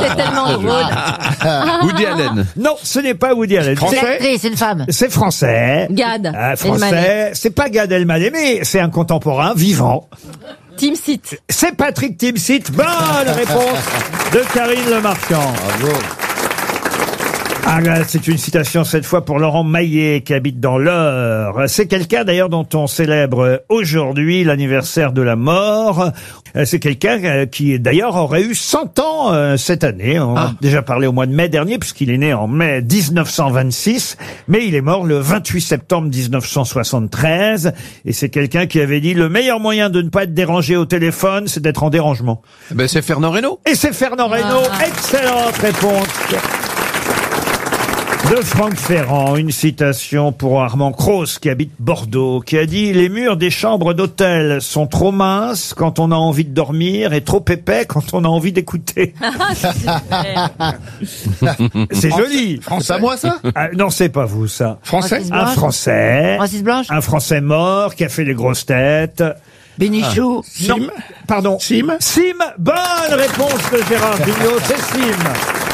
C'est tellement drôle. Woody Allen. Non, ce n'est pas Woody Allen. Français. C'est une femme. C'est français. Gad. Français. C'est pas Gad Elmaleh, mais c'est un contemporain vivant. Timsit. C'est Patrick Timsit. Bonne réponse de Karine Le Marchand. Bravo. Ah, c'est une citation cette fois pour Laurent Maillet qui habite dans l'Eure. C'est quelqu'un d'ailleurs dont on célèbre aujourd'hui l'anniversaire de la mort. C'est quelqu'un qui d'ailleurs aurait eu 100 ans cette année. On a déjà parlé au mois de mai dernier puisqu'il est né en mai 1926, mais il est mort le 28 septembre 1973. Et c'est quelqu'un qui avait dit le meilleur moyen de ne pas être dérangé au téléphone, c'est d'être en dérangement. Ben c'est Fernand Reynaud. Et c'est Fernand Reynaud. Excellente réponse de Franck Ferrand. Une citation pour Armand Croce qui habite Bordeaux, qui a dit « Les murs des chambres d'hôtel sont trop minces quand on a envie de dormir et trop épais quand on a envie d'écouter. » C'est joli. C'est pas moi ça? Non, c'est pas vous ça. Français? Un Français. Francis Blanche. Un Français mort qui a fait les grosses têtes. Bénichou. Non, pardon. Sim. Sim. Bonne réponse de Gérard Jugnot, c'est Sim.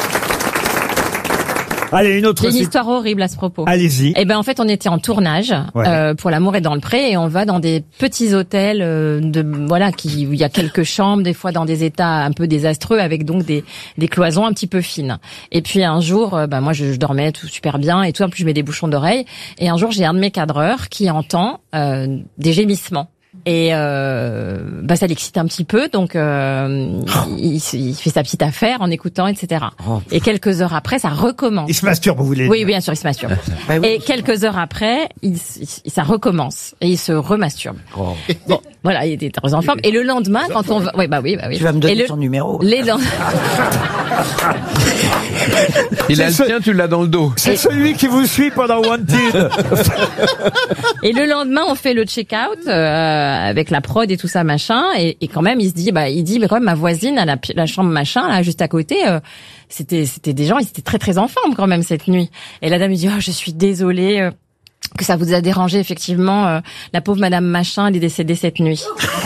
Allez, une autre. J'ai une histoire horrible à ce propos. Allez-y. Eh ben en fait, on était en tournage pour L'amour est dans le pré et on va dans des petits hôtels où il y a quelques chambres, des fois dans des états un peu désastreux avec donc des cloisons un petit peu fines. Et puis un jour, moi je dormais tout super bien et tout, en plus je mets des bouchons d'oreilles et un jour j'ai un de mes cadreurs qui entend des gémissements. Et ça l'excite un petit peu, donc il fait sa petite affaire en écoutant, etc. Et quelques heures après, ça recommence. Il se masturbe, vous voulez dire? Oui, bien sûr, il se masturbe. Et quelques heures après, ça recommence et il se remasturbe. Bon, voilà, il était très en forme. Et le lendemain, quand on va, oui. Tu vas me donner son numéro. Il a le tien, tu l'as dans le dos. C'est celui qui vous suit pendant Wanted. Et le lendemain, on fait le check-out avec la prod et tout ça machin. Et quand même, il se dit, mais quand même ma voisine à la chambre machin là juste à côté, c'était des gens, ils étaient très très en forme quand même cette nuit. Et la dame lui dit, je suis désolée. Que ça vous a dérangé, effectivement, la pauvre Madame Machin, elle est décédée cette nuit.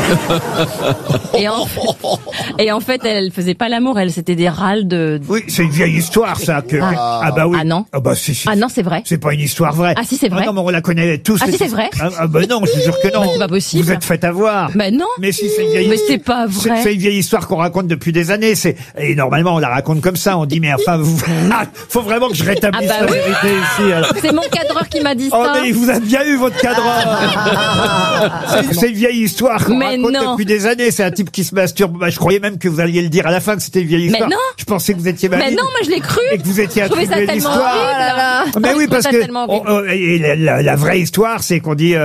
et en fait, elle faisait pas l'amour, elle c'était des râles de... Oui, c'est une vieille histoire, ça. Oui. Ah non. Ah bah si. Ah non, c'est vrai. C'est pas une histoire vraie. Ah si, c'est vrai. Non, mais on la connaît tous. Ah si, c'est vrai. Ah bah non, je suis sûr que non. C'est pas possible. Vous êtes fait avoir. Mais non. Mais si, c'est une vieille... Mais c'est pas vrai. C'est une vieille histoire qu'on raconte depuis des années. Et normalement, on la raconte comme ça. On dit, mais enfin, faut vraiment que je rétablisse la vérité ici. Alors. C'est mon cadreur qui m'a dit ça. Oh, mais vous avez bien eu votre cadreur. C'est une vieille histoire qu'on raconte depuis des années. C'est un type qui se masturbe. Je croyais même que vous alliez le dire à la fin que c'était une vieille histoire. Mais non. Je pensais que vous étiez malade. Mais non, moi je l'ai cru. Et que vous étiez attribué l'histoire. Mais oui, parce que la vraie histoire, c'est qu'on dit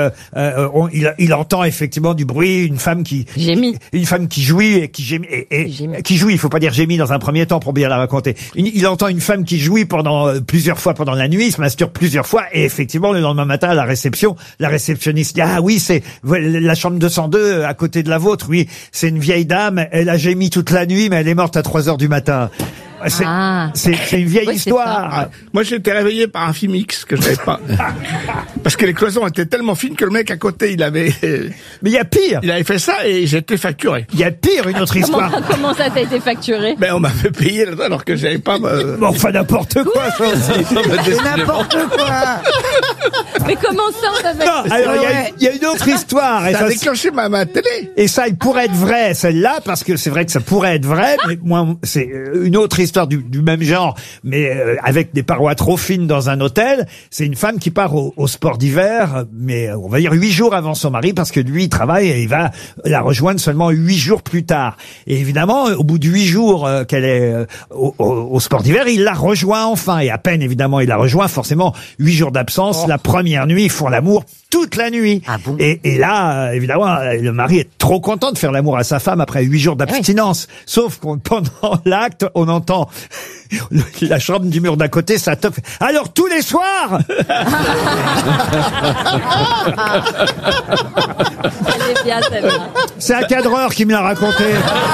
il entend effectivement du bruit, une femme qui gémit, une femme qui jouit et qui gémit et qui jouit. Il faut pas dire gémit dans un premier temps pour bien la raconter. Il entend une femme qui jouit pendant plusieurs fois pendant la nuit, il se masturbe plusieurs fois et effectivement le lendemain matin à la réceptionniste dit oui, c'est la chambre 202 à côté de la vôtre. Oui, c'est une vieille dame, elle a gémi toute la nuit mais elle est morte à 3h du matin. C'est une vieille histoire. Moi, j'ai été réveillé par un film X que je n'avais pas. Parce que les cloisons étaient tellement fines que le mec à côté, il avait... Mais il y a pire. Il avait fait ça et j'ai été facturé. Il y a pire, une autre histoire. Comment ça t'a été facturé? On m'avait payé alors que j'avais pas... Enfin, n'importe quoi, ça aussi. N'importe quoi. Mais comment ça fait... Non, alors, il y a une autre histoire. Ça a déclenché ma télé. Et ça, il pourrait être vrai, celle-là, parce que c'est vrai que ça pourrait être vrai, mais moi, c'est une autre histoire du même genre, mais avec des parois trop fines dans un hôtel. C'est une femme qui part au sport d'hiver, mais on va dire 8 jours avant son mari, parce que lui, il travaille et il va la rejoindre seulement 8 jours plus tard. Et évidemment, au bout de 8 jours qu'elle est au sport d'hiver, il la rejoint enfin. Et à peine, évidemment, il la rejoint, forcément, 8 jours d'absence. La première nuit, ils font l'amour toute la nuit. Ah bon? Et là, évidemment, le mari est trop content de faire l'amour à sa femme après 8 jours d'abstinence. Oui. Sauf qu'on pendant l'acte, on entend la chambre du mur d'à côté, ça top. Alors tous les soirs. C'est un cadreur qui me l'a raconté.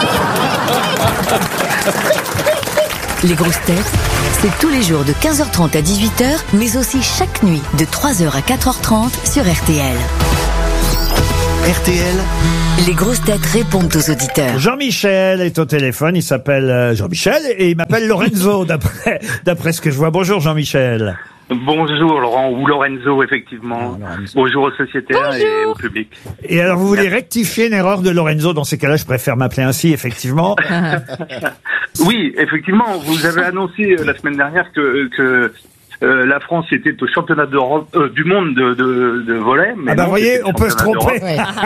Les grosses têtes, c'est tous les jours de 15h30 à 18h, mais aussi chaque nuit de 3h à 4h30 sur RTL. RTL, les grosses têtes répondent aux auditeurs. Jean-Michel est au téléphone, il s'appelle Jean-Michel et il m'appelle Lorenzo d'après ce que je vois. Bonjour Jean-Michel. Bonjour Laurent, ou Lorenzo effectivement. Bonjour aux sociétaires et au public. Et alors vous voulez rectifier une erreur de Lorenzo, dans ces cas-là je préfère m'appeler ainsi effectivement. Oui, effectivement, vous avez annoncé la semaine dernière que la France était au championnat d'Europe, du monde de volley. Mais vous voyez, on peut se tromper.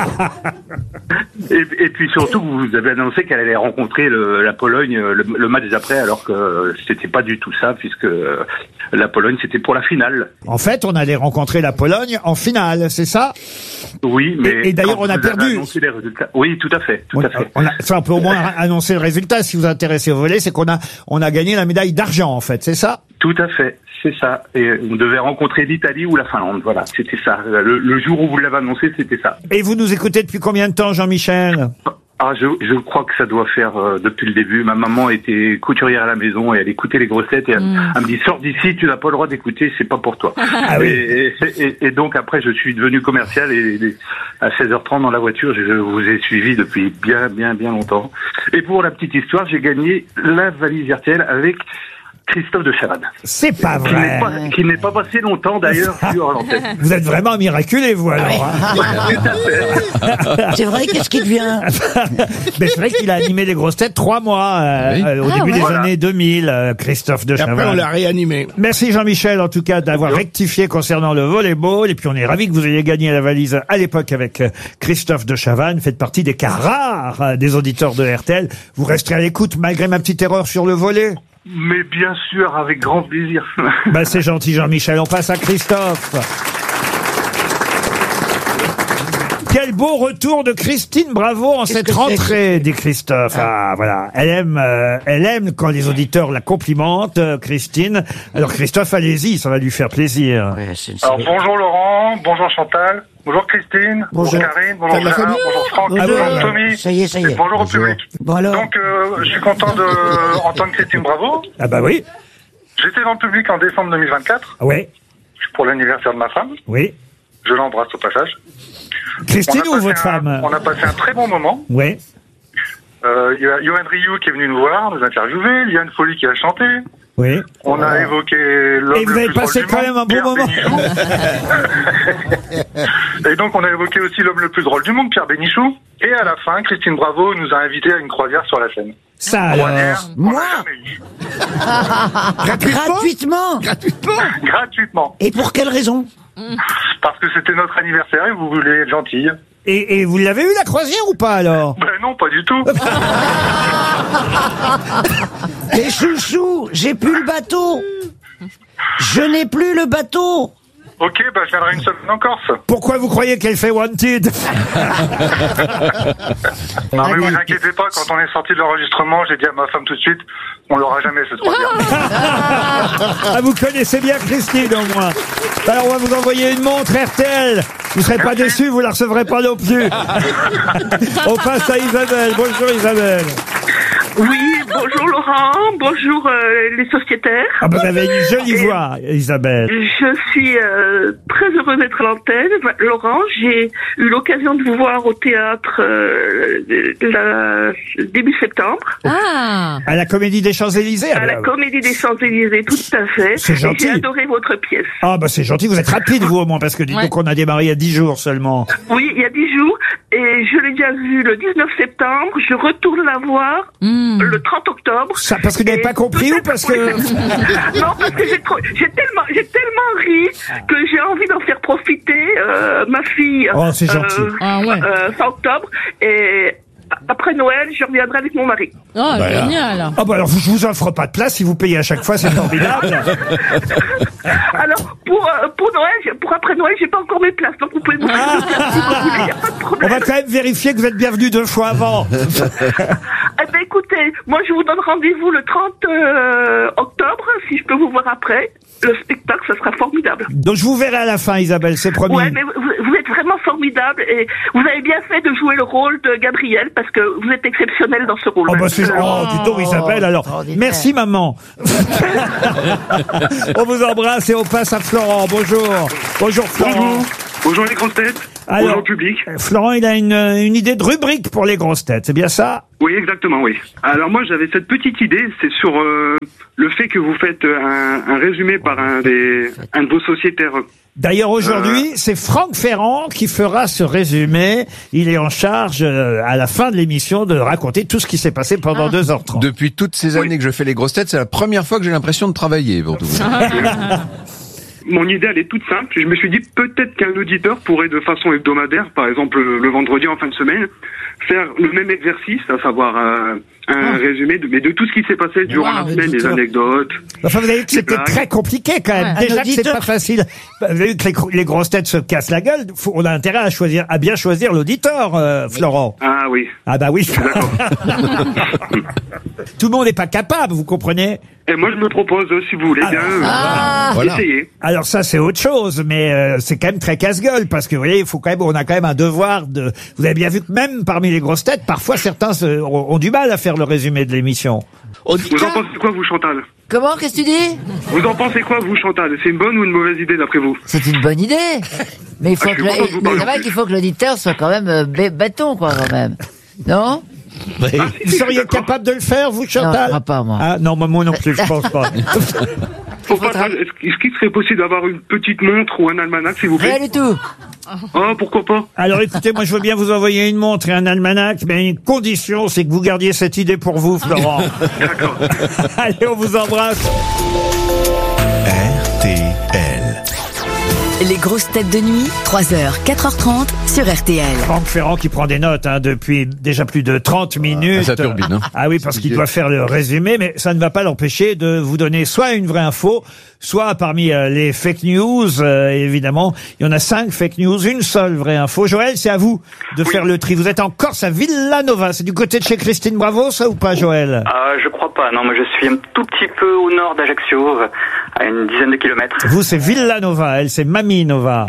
Et puis surtout, vous avez annoncé qu'elle allait rencontrer la Pologne le match d'après, alors que c'était pas du tout ça, puisque la Pologne c'était pour la finale. En fait, on allait rencontrer la Pologne en finale, c'est ça? Oui, mais et d'ailleurs on a perdu. Annoncé les résultats. Oui, tout à fait. On peut au moins annoncer le résultat. Si vous vous intéressez au volley, c'est qu'on a gagné la médaille d'argent en fait, c'est ça? Tout à fait. C'est ça. Et on devait rencontrer l'Italie ou la Finlande. Voilà, c'était ça. Le jour où vous l'avez annoncé, c'était ça. Et vous nous écoutez depuis combien de temps, Jean-Michel? Je crois que ça doit faire depuis le début. Ma maman était couturière à la maison et elle écoutait les grosses têtes et elle me dit sors d'ici, tu n'as pas le droit d'écouter, c'est pas pour toi. Et donc après je suis devenu commercial et à 16h30 dans la voiture, je vous ai suivi depuis bien longtemps. Et pour la petite histoire, j'ai gagné la valise RTL avec Christophe de Chavannes. C'est pas vrai. Qui n'est pas passé longtemps d'ailleurs sur l'antenne. Vous êtes vraiment miraculé, vous alors. C'est vrai, qu'est-ce qui devient? Mais c'est vrai qu'il a animé les grosses têtes 3 mois au début des années 2000, Christophe de Chavannes. Après on l'a réanimé. Merci Jean-Michel en tout cas d'avoir rectifié concernant le volleyball. Et puis on est ravis que vous ayez gagné la valise à l'époque avec Christophe de Chavannes. Faites partie des cas rares des auditeurs de RTL. Vous resterez à l'écoute malgré ma petite erreur sur le volley? Mais bien sûr, avec grand plaisir. C'est gentil Jean-Michel, on passe à Christophe. Quel beau retour de Christine Bravo en cette rentrée, dit Christophe. Voilà. Elle aime quand les auditeurs la complimentent, Christine. Alors Christophe, allez-y, ça va lui faire plaisir. Alors bonjour Laurent, bonjour Chantal, bonjour Christine, bonjour Karine, bonjour Gérard, bonjour Franck, bonjour Tommy. Ça y est. Bonjour au public. Bon alors. Donc je suis content d'entendre Christine Bravo. Ah bah oui. J'étais dans le public en décembre 2024. Oui. Pour l'anniversaire de ma femme. Oui. Je l'embrasse au passage. Christine ou votre femme? On a passé un très bon moment. Oui. Il y a Johan Rioux qui est venu nous voir, nous interviewer, Liane Folly qui a chanté. Oui. On a évoqué l'homme et vous avez passé quand même un bon moment. Et donc on a évoqué aussi l'homme le plus drôle du monde, Pierre Bénichou. Et à la fin, Christine Bravo nous a invités à une croisière sur la Seine. Ça alors. Moi Gratuitement. Gratuitement. Et pour quelle raison? Parce que c'était notre anniversaire et vous voulez être gentille. Et vous l'avez eu la croisière ou pas alors? Ben non, pas du tout. Les chouchous, j'ai plus le bateau. Je n'ai plus le bateau. Ok, je viendrai une semaine en Corse. Pourquoi vous croyez qu'elle fait Wanted? Non mais vous inquiétez pas, quand on est sorti de l'enregistrement, j'ai dit à ma femme tout de suite, on l'aura jamais ce croisière. Vous connaissez bien Christine au moins. Alors on va vous envoyer une montre RTL. Vous serez pas déçus, vous la recevrez pas non plus. On passe à Isabelle. Bonjour Isabelle. Oui, bonjour Laurent, bonjour les sociétaires. Vous avez une jolie voix, Isabelle. Je suis très heureuse d'être à l'antenne. Laurent, j'ai eu l'occasion de vous voir au théâtre début septembre. À la Comédie des Champs-Élysées. À la Comédie des Champs-Élysées, tout à fait. C'est gentil. J'ai adoré votre pièce. C'est gentil, vous êtes rapide vous au moins, parce que dites donc on a démarré il y a 10 jours seulement. Oui, il y a 10 jours, et je l'ai déjà vu le 19 septembre, je retourne la voir le 30 octobre. Ça, parce que vous n'avez pas compris ou parce que... Non, parce que j'ai tellement ri que j'ai envie d'en faire profiter ma fille. C'est gentil. Fin octobre, et après Noël, je reviendrai avec mon mari. Génial. Alors je vous offre pas de place si vous payez à chaque fois, c'est formidable. Alors pour Noël, pour après Noël, j'ai pas encore mes places, donc vous pouvez me faire des places si vous voulez, y a pas de problème. On va quand même vérifier que vous êtes bienvenu 2 fois avant. Écoutez, moi je vous donne rendez-vous le 30 octobre, si je peux vous voir après. Le spectacle, ça sera formidable. Donc je vous verrai à la fin, Isabelle, c'est promis. Ouais, mais vous êtes vraiment formidable et vous avez bien fait de jouer le rôle de Gabriel parce que vous êtes exceptionnel dans ce rôle. Dis donc Isabelle, alors. Merci maman. On vous embrasse et on passe à Florent. Bonjour. Bonjour Florent. Bonjour les grosses têtes. Alors, gens publics. Florent, il a une idée de rubrique pour les grosses têtes, c'est bien ça? Oui, exactement, oui. Alors moi, j'avais cette petite idée, c'est sur le fait que vous faites un résumé par un de vos sociétaires. D'ailleurs, aujourd'hui, c'est Franck Ferrand qui fera ce résumé. Il est en charge, à la fin de l'émission, de raconter tout ce qui s'est passé pendant 2h30. Depuis toutes ces années que je fais les grosses têtes, c'est la première fois que j'ai l'impression de travailler, pour tout vous dire. Mon idée, elle est toute simple. Je me suis dit peut-être qu'un auditeur pourrait, de façon hebdomadaire, par exemple le vendredi en fin de semaine, faire le même exercice, à savoir un résumé de tout ce qui s'est passé durant la semaine, des anecdotes. Enfin, vous avez vu que c'était très compliqué quand même. Ouais, Déjà que c'est pas facile. Vous avez vu que les grosses têtes se cassent la gueule. On a intérêt à bien choisir l'auditeur, Florent. Ah oui. Ah bah oui. D'accord. Tout le monde n'est pas capable, vous comprenez? Et moi, je me propose, si vous voulez bien, essayer. Alors ça, c'est autre chose, mais c'est quand même très casse-gueule, parce que vous voyez, on a quand même un devoir de. Vous avez bien vu que même parmi les grosses têtes, parfois certains ont du mal à faire le résumé de l'émission. Vous en pensez quoi, vous, Chantal? Comment? Qu'est-ce que tu dis? Vous en pensez quoi, vous, Chantal? C'est une bonne ou une mauvaise idée, d'après vous? C'est une bonne idée. Mais il faut je suis content de vous parler. c'est vrai qu'il faut que l'auditeur soit quand même bâton, quoi, quand même. Non? Vous seriez capable de le faire, vous, Chantal? Non, je crois pas, moi. Ah non, moi non plus, je pense pas. Est-ce qu'il serait possible d'avoir une petite montre ou un almanach, s'il vous plaît? Rien du tout. Oh, pourquoi pas? Alors écoutez, moi je veux bien vous envoyer une montre et un almanach, mais une condition, c'est que vous gardiez cette idée pour vous, Florent. D'accord. Allez, on vous embrasse. RTL. Les grosses têtes de nuit, 3h, 4h30 sur RTL. Franck Ferrand qui prend des notes depuis déjà plus de 30 minutes. Ça turbine, hein. Ah oui, parce qu'il doit faire le résumé, mais ça ne va pas l'empêcher de vous donner soit une vraie info, soit parmi les fake news, évidemment. Il y en a 5 fake news, une seule vraie info. Joël, c'est à vous de faire le tri. Vous êtes en Corse à Villanova. C'est du côté de chez Christine Bravo, ça ou pas, Joël? Je crois pas. Non, mais je suis un tout petit peu au nord d'Ajaccio, à une dizaine de kilomètres. Vous, c'est Villanova. Elle, c'est Mamie Nova.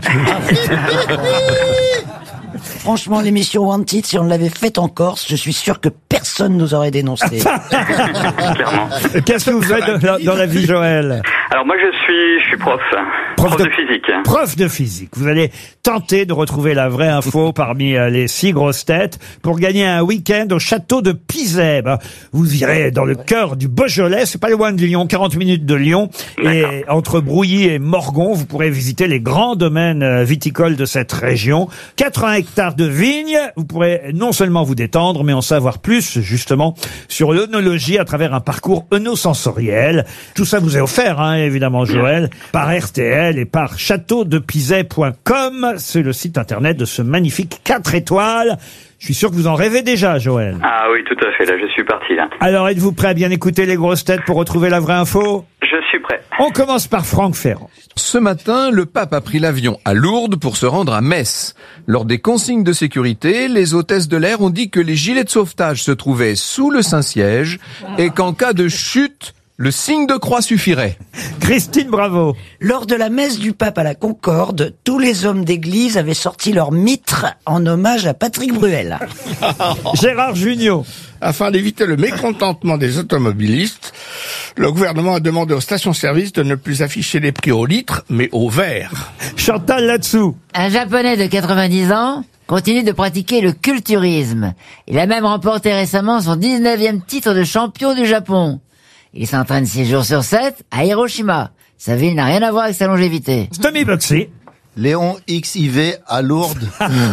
Franchement, l'émission Wanted, si on l'avait faite en Corse, je suis sûr que personne nous aurait dénoncé. Clairement. Qu'est-ce que vous faites dans la vie, Joël? Alors moi, je suis prof. Prof de physique. Prof de physique. Vous allez tenter de retrouver la vraie info parmi les 6 grosses têtes pour gagner un week-end au château de Pizet. Vous irez dans le cœur du Beaujolais, c'est pas loin de Lyon, 40 minutes de Lyon. Et entre Brouilly et Morgon, vous pourrez visiter les grands domaines viticoles de cette région. 80 hectares de vignes. Vous pourrez non seulement vous détendre, mais en savoir plus, justement, sur l'œnologie à travers un parcours œnosensoriel. Tout ça vous est offert, évidemment, Joël, par RTL et par châteaudepizet.com. C'est le site internet de ce magnifique 4 étoiles. Je suis sûr que vous en rêvez déjà, Joël. Ah oui, tout à fait. Là, je suis parti, là. Alors, êtes-vous prêt à bien écouter les grosses têtes pour retrouver la vraie info? Je suis prêt. On commence par Franck Ferrand. Ce matin, le pape a pris l'avion à Lourdes pour se rendre à Metz. Lors des consignes de sécurité, les hôtesses de l'air ont dit que les gilets de sauvetage se trouvaient sous le Saint-Siège et qu'en cas de chute, le signe de croix suffirait. Christine Bravo. Lors de la messe du pape à la Concorde, tous les hommes d'église avaient sorti leur mitre en hommage à Patrick Bruel. Gérard Jugnot. Afin d'éviter le mécontentement des automobilistes, le gouvernement a demandé aux stations-service de ne plus afficher les prix au litre, mais au verre. Chantal Latsou. Un Japonais de 90 ans continue de pratiquer le culturisme. Il a même remporté récemment son 19e titre de champion du Japon. Il s'entraîne 6 jours sur 7 à Hiroshima. Sa ville n'a rien à voir avec sa longévité. Tommy Boxy. Léon XIV à Lourdes.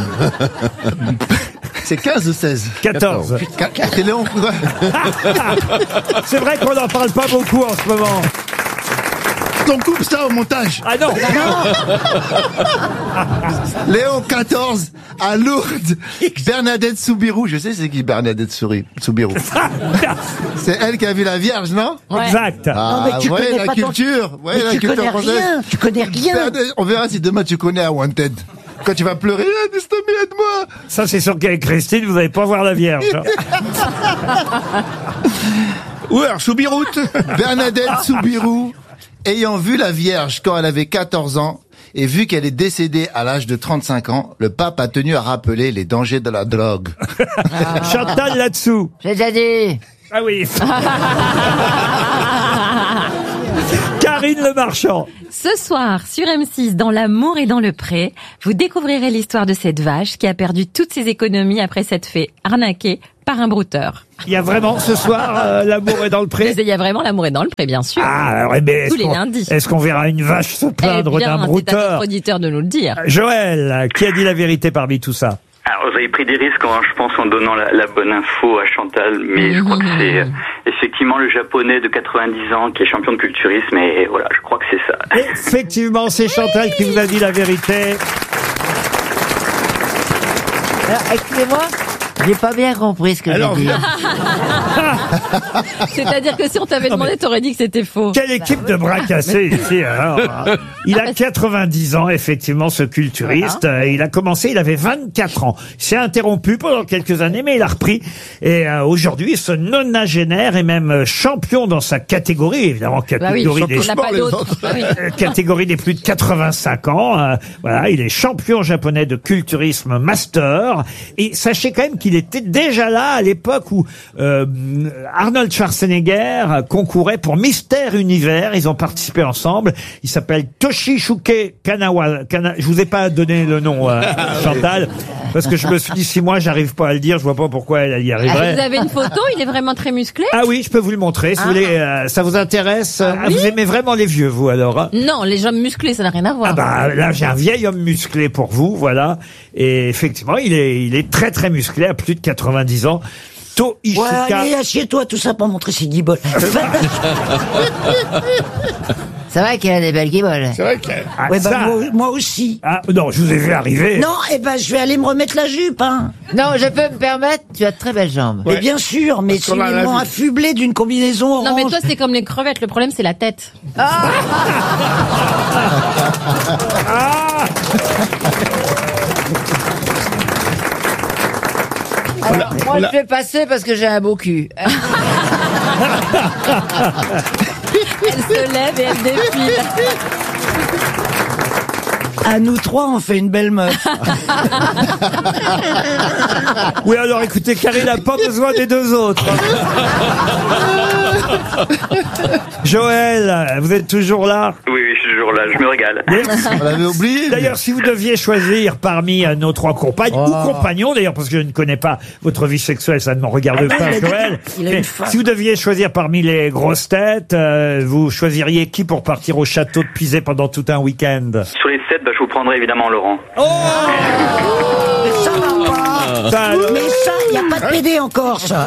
C'est 15 ou 16? 14. C'est Léon. C'est vrai qu'on n'en parle pas beaucoup en ce moment. On coupe ça au montage. Ah non. Léon XIV à Lourdes. Bernadette Soubirous. Je sais c'est qui Bernadette Soubirous. C'est elle qui a vu la Vierge, non? Ouais. Exact. Ah, non, mais tu connais la pas culture. Mais tu connais rien. Tu connais rien. On verra si demain tu connais à Wanted. Quand tu vas pleurer, Tommy, aide-moi. Ça, c'est sûr qu'avec Christine, vous n'allez pas voir la Vierge. Ou alors Soubirous. Bernadette Soubirous, ayant vu la Vierge quand elle avait 14 ans, et vu qu'elle est décédée à l'âge de 35 ans, le pape a tenu à rappeler les dangers de la drogue. Chantal Latsou. J'ai déjà dit. Ah oui. Karine Le Le Marchand. Ce soir, sur M6, dans L'amour et dans le pré, vous découvrirez l'histoire de cette vache qui a perdu toutes ses économies après s'être fait arnaquer par un brouteur. Il y a vraiment ce soir L'amour est dans le pré. Il y a vraiment L'amour est dans le pré, bien sûr. Ah, ouais, mais tous les lundis. Est-ce qu'on verra une vache se plaindre d'un brouteur? C'est à notre auditeur de nous le dire. Joël, qui a dit la vérité parmi tout ça? Alors, vous avez pris des risques, je pense, en donnant la bonne info à Chantal, mais je crois que c'est effectivement le japonais de 90 ans qui est champion de culturisme, et voilà, je crois que c'est ça. Effectivement, c'est Chantal qui vous a dit la vérité. Alors, excusez-moi, j'ai pas bien compris ce que j'ai dit. C'est-à-dire que si on t'avait demandé, t'aurais dit que c'était faux. Quelle équipe de bras cassés ici, alors. Il a 90 ans, effectivement, ce culturiste. Voilà. Il a commencé, il avait 24 ans. Il s'est interrompu pendant quelques années, mais il a repris. Et aujourd'hui, ce nonagénaire est même champion dans sa catégorie, évidemment, catégorie catégorie des plus de 85 ans. Voilà, il est champion japonais de culturisme master. Et sachez quand même qu'il était déjà là à l'époque où Arnold Schwarzenegger concourait pour Mister Univers. Ils ont participé ensemble. Il s'appelle Toshisuke Kanawa. Je vous ai pas donné le nom, Chantal, parce que je me suis dit, si moi j'arrive pas à le dire, je vois pas pourquoi elle y arriverait. Vous avez une photo? Il est vraiment très musclé? Ah oui, je peux vous le montrer. Si vous voulez, ça vous intéresse? Oui, vous aimez vraiment les vieux, vous, alors? Non, les hommes musclés, ça n'a rien à voir. Ah bah, là, j'ai un vieil homme musclé pour vous, voilà. Et effectivement, il est très très musclé, à plus de 90 ans. Toshisuke. Ouais, allez, assieds-toi, tout ça pour montrer ses guibolles. C'est vrai qu'elle a des belles guibolles. C'est vrai qu'elle... Ouais, bah, moi aussi. Ah, non, je vous ai vu arriver. Non, je vais aller me remettre la jupe, hein. Non, je peux me permettre, tu as de très belles jambes. Mais bien sûr, mais si ils m'ont affublé d'une combinaison orange. Non, mais toi, c'est comme les crevettes, le problème, c'est la tête. Alors, moi, je vais passer parce que j'ai un beau cul. Elle se lève et elle défile. À nous trois, on fait une belle meuf. Oui, alors écoutez, Karine n'a pas besoin des deux autres. Joël, vous êtes toujours là? Oui, je suis toujours là, je me régale. On l'avait oublié. D'ailleurs, si vous deviez choisir parmi nos trois compagnes, ou compagnons d'ailleurs, parce que je ne connais pas votre vie sexuelle, ça ne me regarde pas, Joël. Mais si vous deviez choisir parmi les grosses têtes, vous choisiriez qui pour partir au château de Pizet pendant tout un week-end? Sur les 7, je vous prendrai évidemment Laurent. Mais ça va pas. Mais ça, il n'y a pas de PD encore, ça.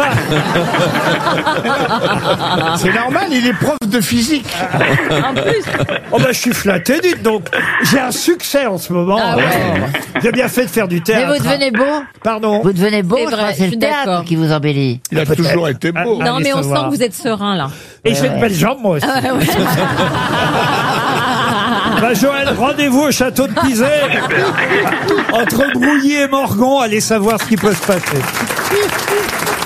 C'est normal, il est prof de physique. En plus. Oh bah je suis flatté, dites donc. J'ai un succès en ce moment. Ah ouais. J'ai bien fait de faire du théâtre. Mais vous devenez beau. Pardon. Vous devenez beau, C'est vrai, c'est je le suis théâtre d'accord. qui vous embellit. Il a toujours été beau. Non, mais on allez sent savoir. que vous êtes serein, là. Et j'ai de belles jambes, moi aussi. Bah Joël, rendez-vous au château de Pizet. Entre Brouilly et Morgon, allez savoir ce qui peut se passer.